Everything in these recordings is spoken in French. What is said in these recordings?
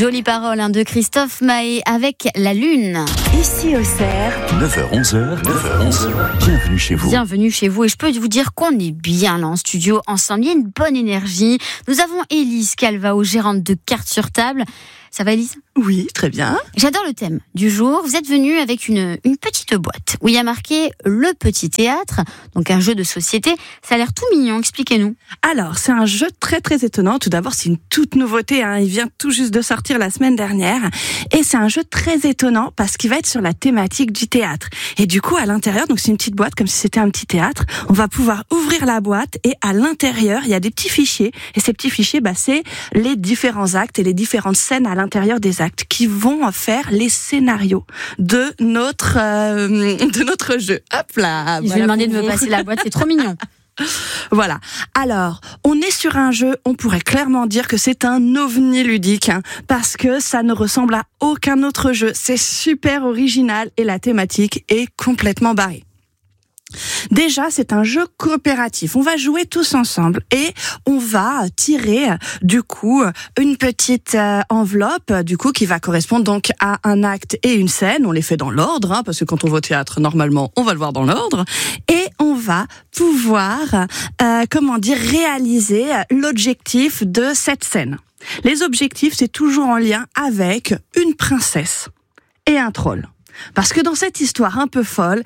Jolies paroles de Christophe Maé avec La Lune. Ici au Cerf, 9h-11h, bienvenue chez vous. Bienvenue chez vous et je peux vous dire qu'on est bien là en studio ensemble, il y a une bonne énergie. Nous avons Élise Calvao, gérante de Cartes sur table. Ça va Élise ? oui, très bien. J'adore le thème du jour. Vous êtes venue avec une petite boîte où il y a marqué le petit théâtre, donc un jeu de société. Ça a l'air tout mignon, expliquez-nous. Alors, c'est un jeu très très étonnant. Tout d'abord, c'est une toute nouveauté. Il vient tout juste de sortir la semaine dernière. Et c'est un jeu très étonnant parce qu'il va être sur la thématique du théâtre. Et du coup, à l'intérieur, donc c'est une petite boîte comme si c'était un petit théâtre. On va pouvoir ouvrir la boîte et à l'intérieur, il y a des petits fichiers. Et ces petits fichiers, c'est les différents actes et les différentes scènes à l'intérieur des actes qui vont faire les scénarios de notre jeu. Hop là. Je vais demander de me passer la boîte, c'est trop mignon. Voilà. Alors, on est sur un jeu, on pourrait clairement dire que c'est un ovni ludique, parce que ça ne ressemble à aucun autre jeu. C'est super original et la thématique est complètement barrée. Déjà, c'est un jeu coopératif. On va jouer tous ensemble et on va tirer du coup une petite enveloppe du coup qui va correspondre donc à un acte et une scène. On les fait dans l'ordre parce que quand on va au théâtre, normalement, on va le voir dans l'ordre et on va pouvoir réaliser l'objectif de cette scène. Les objectifs, c'est toujours en lien avec une princesse et un troll. Parce que dans cette histoire un peu folle,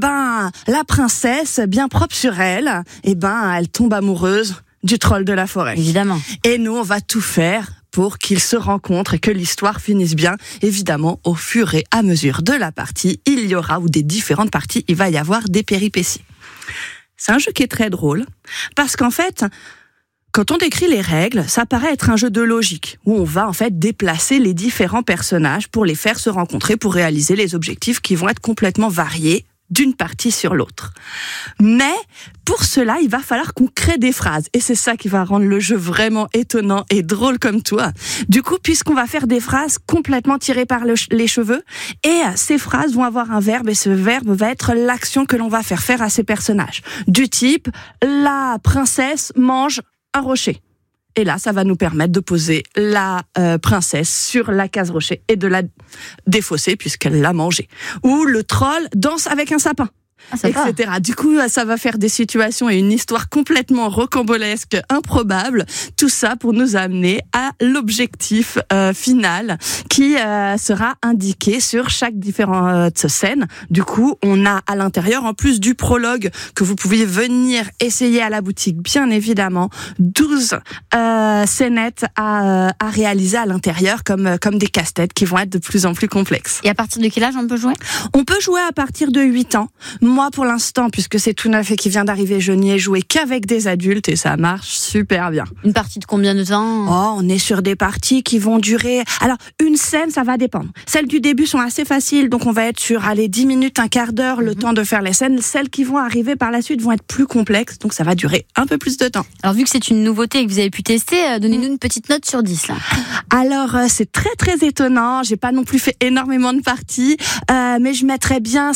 la princesse, bien propre sur elle, elle tombe amoureuse du troll de la forêt. Évidemment. Et nous, on va tout faire pour qu'ils se rencontrent et que l'histoire finisse bien. Évidemment, au fur et à mesure de la partie, il y aura, ou des différentes parties, il va y avoir des péripéties. C'est un jeu qui est très drôle, parce qu'en fait, quand on décrit les règles, ça paraît être un jeu de logique, où on va en fait déplacer les différents personnages pour les faire se rencontrer, pour réaliser les objectifs qui vont être complètement variés d'une partie sur l'autre. Mais pour cela, il va falloir qu'on crée des phrases. Et c'est ça qui va rendre le jeu vraiment étonnant et drôle comme tout. Du coup, puisqu'on va faire des phrases complètement tirées par les cheveux, et ces phrases vont avoir un verbe, et ce verbe va être l'action que l'on va faire à ces personnages. Du type, la princesse mange un rocher. Et là, ça va nous permettre de poser la princesse sur la case rocher et de la défausser puisqu'elle l'a mangé. Ou le troll danse avec un sapin. Etc. Du coup, ça va faire des situations et une histoire complètement rocambolesque, improbable. Tout ça pour nous amener à l'objectif final qui sera indiqué sur chaque différente scène. Du coup, on a à l'intérieur, en plus du prologue que vous pouvez venir essayer à la boutique, bien évidemment, 12 scénettes à réaliser à l'intérieur comme des casse-têtes qui vont être de plus en plus complexes. Et à partir de quel âge on peut jouer ? On peut jouer à partir de 8 ans. Moi, pour l'instant, puisque c'est tout neuf et qui vient d'arriver, je n'y ai joué qu'avec des adultes et ça marche super bien. Une partie de combien de temps ? On est sur des parties qui vont durer... Alors, une scène, ça va dépendre. Celles du début sont assez faciles, donc on va être sur 10 minutes, un quart d'heure, le temps de faire les scènes. Celles qui vont arriver par la suite vont être plus complexes, donc ça va durer un peu plus de temps. Alors, vu que c'est une nouveauté et que vous avez pu tester, donnez-nous une petite note sur 10, là. Alors, c'est très très étonnant. J'ai pas non plus fait énormément de parties, mais je mettrais bien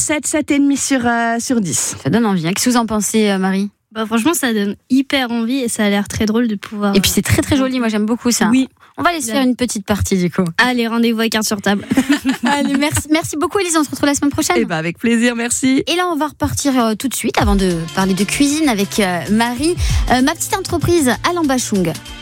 7,5 sur 10. Ça donne envie. Qu'est-ce que vous en pensez, Marie ? Franchement, ça donne hyper envie et ça a l'air très drôle de pouvoir... Et puis c'est très très joli, moi j'aime beaucoup ça. Oui. On va aller se faire une petite partie du coup. Allez, rendez-vous à Cartes sur table. Allez, merci beaucoup Élise, on se retrouve la semaine prochaine. Avec plaisir, merci. Et là on va repartir tout de suite avant de parler de cuisine avec Marie. Ma petite entreprise à Lambachung.